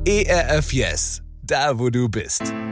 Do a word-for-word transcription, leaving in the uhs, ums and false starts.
E R F Yes, da wo du bist.